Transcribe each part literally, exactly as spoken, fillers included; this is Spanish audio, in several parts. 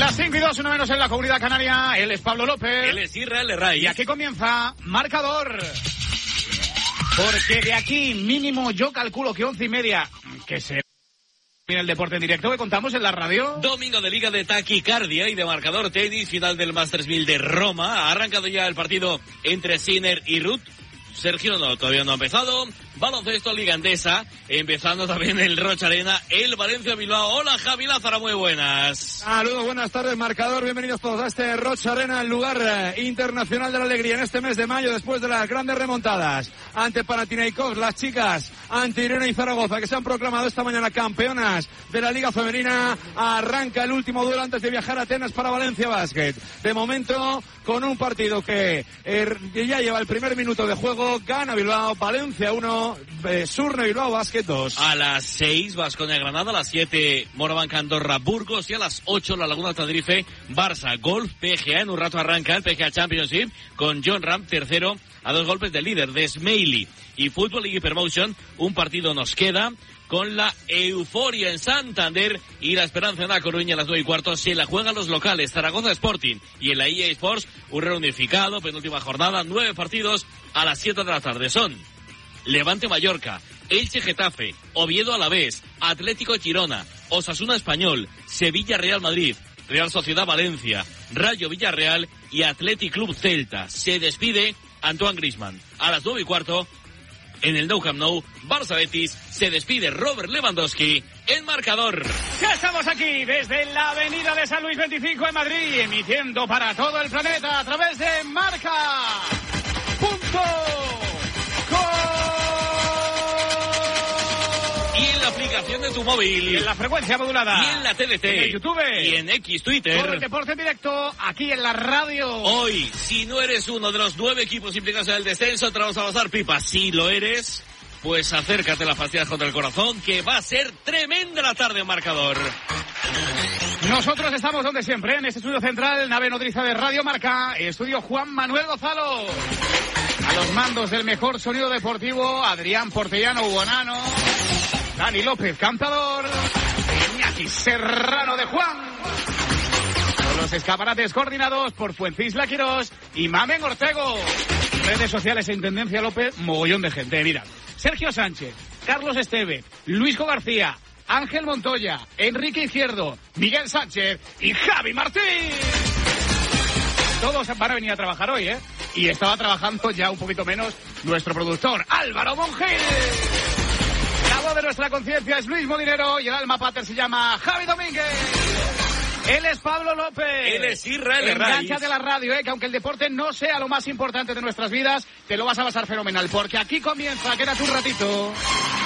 Las cinco y dos, una menos en la Comunidad Canaria. Él es Pablo López. Él es Israel Herray. Y aquí comienza Marcador. Porque de aquí mínimo yo calculo que once y media, que se... el deporte en directo que contamos en la radio. Domingo de Liga de Taquicardia y de Marcador Tenis, final del Masters mil de Roma. Ha arrancado ya el partido entre Sinner y Ruth. Sergio no, todavía no ha empezado. Baloncesto, Liga Endesa, empezando también el Rocha Arena, el Valencia Bilbao. Hola Javi Lázaro, muy buenas. Saludos, buenas tardes, Marcador, bienvenidos todos a este Rocha Arena, el lugar eh, internacional de la alegría en este mes de mayo, después de las grandes remontadas ante Panathinaikos, las chicas ante Irene y Zaragoza, que se han proclamado esta mañana campeonas de la Liga Femenina. Arranca el último duelo antes de viajar a Atenas para Valencia Basket. De momento, con un partido que eh, ya lleva el primer minuto de juego, gana Bilbao, Valencia uno, eh, Surne Bilbao Basket dos. A las seis, Baskonia Granada, a las siete, Morabanca Andorra Burgos, y a las ocho, La Laguna Tenerife Barça Golf P G A. En un rato arranca el P G A Championship con John Ram, tercero, a dos golpes del líder de Smiley. Y Fútbol League Hypermotion, un partido nos queda con la euforia en Santander y la esperanza en La Coruña. A las nueve y cuarto se la juegan los locales, Zaragoza Sporting, y en la E A Sports un reunificado, penúltima jornada, nueve partidos a las siete de la tarde. Son Levante Mallorca, Elche Getafe, Oviedo Alavés, Atlético Girona, Osasuna Español, Sevilla Real Madrid, Real Sociedad Valencia, Rayo Villarreal y Athletic Club Celta. Se despide Antoine Griezmann. A las nueve y cuarto, en el Nou Camp Nou, Barça Betis, se despide Robert Lewandowski en Marcador. Ya estamos aquí desde la avenida de San Luis veinticinco en Madrid, emitiendo para todo el planeta a través de Marca. Punto. Y en la aplicación de tu móvil. Y en la frecuencia modulada. Y en la T D T. Y en YouTube. Y en X Twitter. Todo el deporte en directo aquí en la radio. Hoy, si no eres uno de los nueve equipos implicados en el descenso, te vamos a pasar pipa. Si lo eres, pues acércate a las pastillas contra el corazón, que va a ser tremenda la tarde en Marcador. Nosotros estamos donde siempre, en este estudio central, nave nodriza de Radio Marca, estudio Juan Manuel Gonzalo. A los mandos del mejor sonido deportivo, Adrián Portellano Ubonano, Dani López Cantador, Iñaki Serrano de Juan. Con los escaparates coordinados por Fuencisla Quirós y Mamen Ortego. Redes sociales en Tendencia López, mogollón de gente. Mira, Sergio Sánchez, Carlos Esteve, Luisco García, Ángel Montoya, Enrique Izquierdo, Miguel Sánchez y Javi Martín. Todos van a venir a trabajar hoy, ¿eh? Y estaba trabajando ya un poquito menos nuestro productor, Álvaro Monge. La voz de nuestra conciencia es Luis Molinero y el alma pater se llama Javi Domínguez. Él es Pablo López. Él es Israel Herray. Engánchate a la radio, ¿eh? Que aunque el deporte no sea lo más importante de nuestras vidas, te lo vas a pasar fenomenal. Porque aquí comienza, quédate un ratito,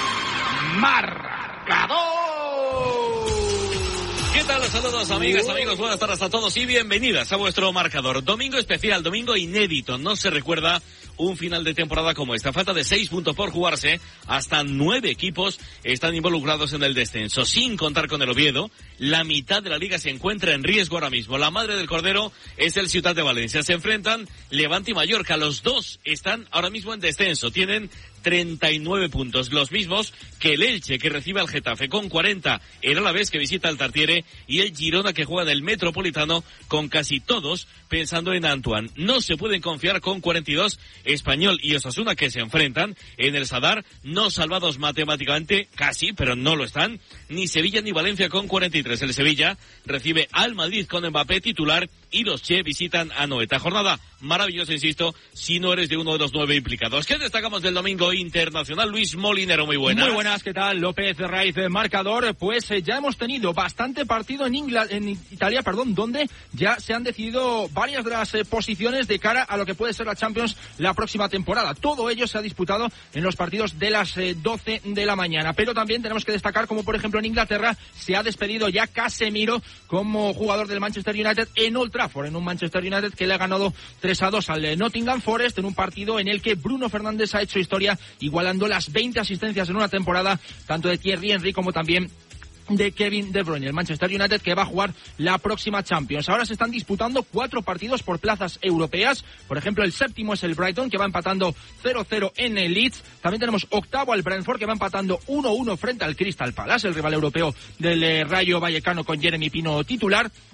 Marcador. ¿Qué tal? Saludos, amigas, amigos, buenas tardes a todos y bienvenidas a vuestro Marcador. Domingo especial, domingo inédito. No se recuerda un final de temporada como esta. Falta de seis puntos por jugarse. Hasta nueve equipos están involucrados en el descenso, sin contar con el Oviedo. La mitad de la liga se encuentra en riesgo ahora mismo. La madre del cordero es el Ciutat de Valencia. Se enfrentan Levante y Mallorca. Los dos están ahora mismo en descenso. Tienen treinta y nueve puntos, los mismos que el Elche, que recibe al Getafe, con cuarenta, el Alavés, que visita al Tartiere, y el Girona, que juega en el Metropolitano, con casi todos pensando en Antoine. No se pueden confiar con cuarenta y dos, Español y Osasuna, que se enfrentan en el Sadar, no salvados matemáticamente, casi, pero no lo están, ni Sevilla ni Valencia con cuarenta y tres. El Sevilla recibe al Madrid con Mbappé titular, y los Che visitan a Noeta. Jornada maravillosa, insisto, si no eres de uno de los nueve implicados. ¿Qué destacamos del domingo internacional? Luis Molinero, muy buenas. Muy buenas, ¿qué tal? López Raiz, Marcador. Pues eh, ya hemos tenido bastante partido en, Ingl- en Italia, perdón, donde ya se han decidido varias de las eh, posiciones de cara a lo que puede ser la Champions la próxima temporada. Todo ello se ha disputado en los partidos de las eh, doce de la mañana. Pero también tenemos que destacar como, por ejemplo, en Inglaterra se ha despedido ya Casemiro como jugador del Manchester United en Old Trafford, en un Manchester United que le ha ganado tres a dos al Nottingham Forest, en un partido en el que Bruno Fernández ha hecho historia, igualando las veinte asistencias en una temporada, tanto de Thierry Henry como también de Kevin De Bruyne. El Manchester United que va a jugar la próxima Champions. Ahora se están disputando cuatro partidos por plazas europeas. Por ejemplo, el séptimo es el Brighton, que va empatando cero cero en el Leeds. También tenemos octavo al Brentford, que va empatando uno uno frente al Crystal Palace, el rival europeo del eh, Rayo Vallecano, con Jeremy Pino titular.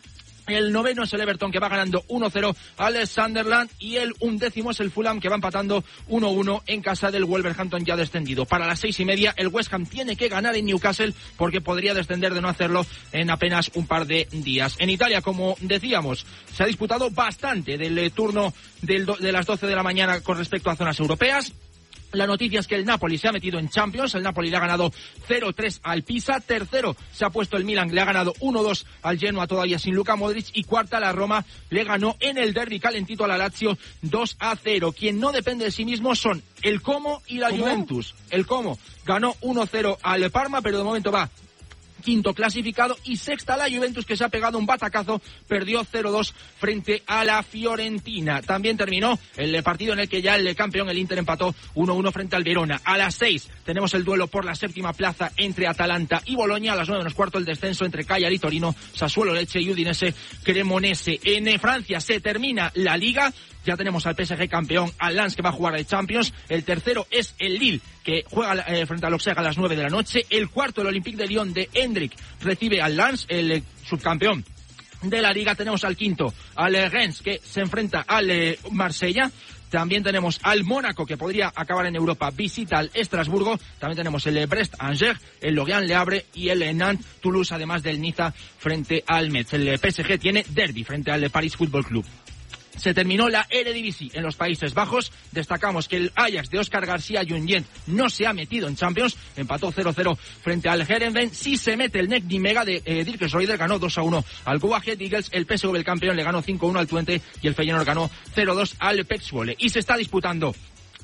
El noveno es el Everton, que va ganando uno cero al Sunderland, y el undécimo es el Fulham, que va empatando uno uno en casa del Wolverhampton, ya descendido. Para las seis y media el West Ham tiene que ganar en Newcastle, porque podría descender de no hacerlo en apenas un par de días. En Italia, como decíamos, se ha disputado bastante del turno del do- de las doce de la mañana con respecto a zonas europeas. La noticia es que el Napoli se ha metido en Champions. El Napoli le ha ganado cero tres al Pisa. Tercero se ha puesto el Milan, le ha ganado uno dos al Genoa, todavía sin Luka Modric. Y cuarta, la Roma le ganó en el derbi calentito a la Lazio dos a cero. Quien no depende de sí mismo son el Como y la ¿Cómo? Juventus. El Como ganó uno cero al Parma, pero de momento va quinto clasificado, y sexta la Juventus, que se ha pegado un batacazo, perdió cero dos frente a la Fiorentina. También terminó el partido en el que ya el campeón, el Inter, empató uno uno frente al Verona. A las seis tenemos el duelo por la séptima plaza entre Atalanta y Bolonia. A las nueve menos cuarto el descenso entre Cagliari, Torino, Sassuolo, Lecce y Udinese, Cremonese. En Francia se termina la Liga. Ya tenemos al P S G campeón, al Lens, que va a jugar el Champions. El tercero es el Lille, que juega eh, frente al Auxerre a las nueve de la noche. El cuarto, el Olympique de Lyon de Hendrik, recibe al Lens, el eh, subcampeón de la Liga. Tenemos al quinto, al eh, Rennes, que se enfrenta al eh, Marsella. También tenemos al Mónaco, que podría acabar en Europa, visita al Estrasburgo. También tenemos el Brest-Angers, el Lorient-Le Havre y el Nantes-Toulouse, además del Niza frente al Metz. El P S G tiene derbi frente al Paris Football Club. Se terminó la Eredivisie en los Países Bajos. Destacamos que el Ajax de Óscar García Junyent no se ha metido en Champions, empató cero cero frente al Heerenveen. Sí se mete el Nek Nimega de eh, Dirk Schroeder, ganó dos a uno al Go Ahead Eagles. El P S V, el campeón, le ganó cinco uno al Twente, y el Feyenoord ganó cero dos al Pek Zwolle. Y se está disputando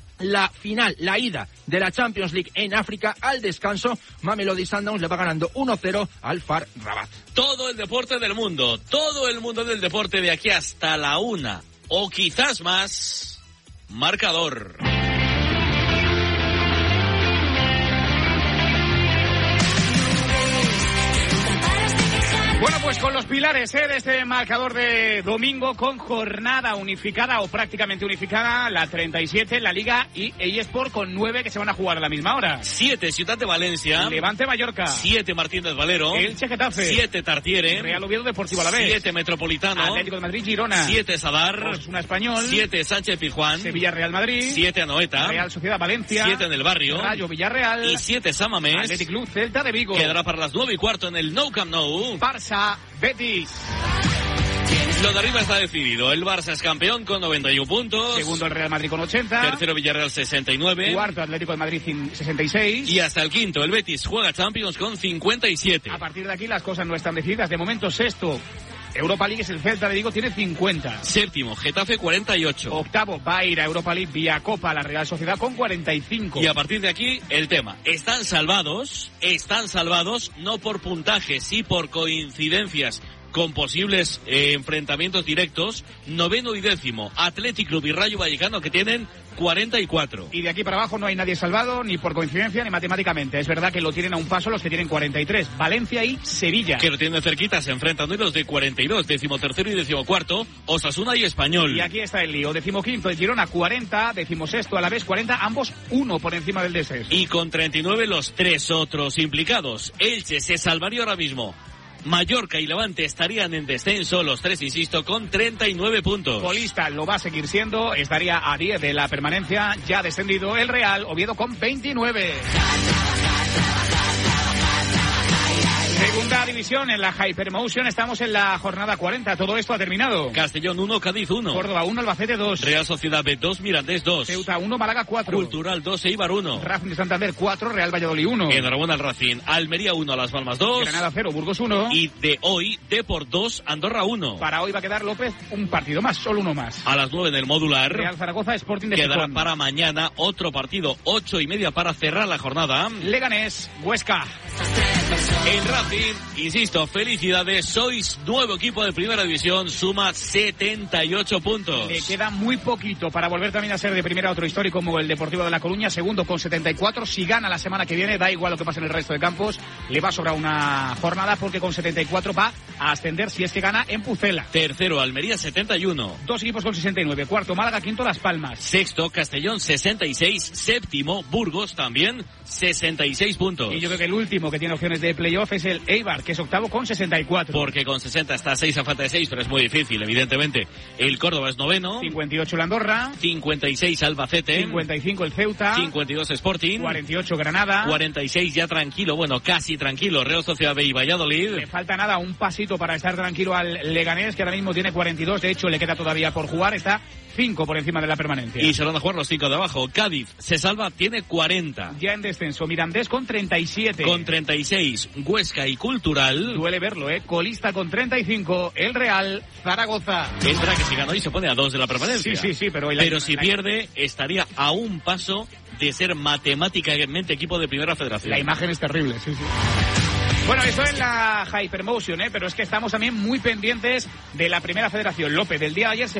la final, la ida de la Champions League en África. Al descanso, Mamelodi Sundowns le va ganando uno cero al Far Rabat. Todo el deporte del mundo, todo el mundo del deporte de aquí hasta la una, o quizás más. Marcador. Bueno, pues con los pilares ¿eh? de este marcador de domingo, con jornada unificada o prácticamente unificada, la treinta y siete, la Liga y eSport con nueve que se van a jugar a la misma hora. siete Ciudad de Valencia. Levante Mallorca. siete Martínez Valero. Elche Getafe. siete Tartiere. Real Oviedo Deportivo Alavés. siete Metropolitano. Atlético de Madrid Girona. siete Sadar. Osasuna Español. siete Sánchez Pizjuán. Sevilla Real Madrid. siete Anoeta. Real Sociedad Valencia. siete en el Barrio. Rayo Villarreal. Y siete Samamés. Athletic Club Celta de Vigo. Quedará para las nueve y cuarto en el Nou Camp Nou. Barça Betis. Lo de arriba está decidido. El Barça es campeón con noventa y uno puntos. Segundo el Real Madrid con ochenta. Tercero Villarreal sesenta y nueve. Cuarto Atlético de Madrid sesenta y seis. Y hasta el quinto el Betis juega Champions con cincuenta y siete. A partir de aquí las cosas no están decididas. De momento sexto Europa League es el Celta de Vigo, tiene cincuenta. Séptimo Getafe cuarenta y ocho. Octavo va a ir a Europa League vía Copa la Real Sociedad con cuarenta y cinco. Y a partir de aquí el tema. Están salvados, están salvados no por puntaje, sí por coincidencias con posibles eh, enfrentamientos directos. Noveno y décimo Athletic Club y Rayo Vallecano, que tienen cuarenta y cuatro. Y de aquí para abajo no hay nadie salvado, ni por coincidencia ni matemáticamente. Es verdad que lo tienen a un paso los que tienen cuarenta y tres. Valencia y Sevilla, que lo tienen cerquita, se enfrentan hoy los de cuarenta y dos. Décimo tercero y décimo cuarto Osasuna y Español. Y aquí está el lío. Décimo quinto el Girona cuarenta. Décimo sexto Alavés cuarenta. Ambos uno por encima del descenso. Y con treinta y nueve los tres otros implicados. Elche se salvaría ahora mismo. Mallorca y Levante estarían en descenso, los tres, insisto, con treinta y nueve puntos. Colista lo va a seguir siendo, estaría a diez de la permanencia, ya descendido el Real Oviedo con veintinueve. Segunda división en la Hypermotion, estamos en la jornada cuarenta, todo esto ha terminado. Castellón uno, Cádiz uno. Córdoba uno, Albacete dos. Real Sociedad B dos, Mirandés dos. Ceuta uno, Málaga cuatro. Cultural dos, Eibar uno. Racing de Santander cuatro, Real Valladolid uno. Enhorabuena al Racing. Almería uno, Las Palmas dos. Granada cero, Burgos uno. Y de hoy, Depor dos, Andorra uno. Para hoy va a quedar López un partido más, solo uno más. A las nueve en el modular. Real Zaragoza, Sporting de Quedará Gijón. para mañana otro partido, ocho y media para cerrar la jornada. Leganés, Huesca. En Racing, insisto, felicidades, sois nuevo equipo de primera división, suma setenta y ocho puntos. Le queda muy poquito para volver también a ser de primera otro histórico como el Deportivo de La Coruña, segundo con setenta y cuatro, si gana la semana que viene, da igual lo que pase en el resto de campos, le va a sobrar una jornada porque con setenta y cuatro va a ascender si es que gana en Pucela. Tercero, Almería setenta y uno. Dos equipos con sesenta y nueve, cuarto Málaga, quinto Las Palmas. Sexto, Castellón sesenta y seis, séptimo, Burgos también sesenta y seis puntos. Y yo creo que el último que tiene opciones de playoff es el Eibar, que es octavo con sesenta y cuatro. Porque con sesenta está a seis a falta de seis, pero es muy difícil, evidentemente. El Córdoba es noveno. cincuenta y ocho el Andorra. cincuenta y seis Albacete. cincuenta y cinco el Ceuta. cincuenta y dos Sporting. cuarenta y ocho Granada. cuarenta y seis ya tranquilo, bueno, casi tranquilo, Real Sociedad B y Valladolid. Le falta nada, un pasito para estar tranquilo al Leganés, que ahora mismo tiene cuarenta y dos. De hecho, le queda todavía por jugar. Está cinco por encima de la permanencia. Y se van a jugar los cinco de abajo. Cádiz se salva, tiene cuarenta. Ya en descenso. Mirandés con treinta y siete. Con treinta y seis. Huesca y Cultural. Duele verlo, ¿eh? Colista con treinta y cinco. El Real Zaragoza. Es verdad que si gana hoy se pone a dos de la permanencia. Sí, sí, sí, pero... Pero la, si la, pierde, estaría a un paso de ser matemáticamente equipo de primera federación. La imagen es terrible, sí, sí. Bueno, eso es la Hypermotion, ¿eh? Pero es que estamos también muy pendientes de la primera federación. López, del día de ayer se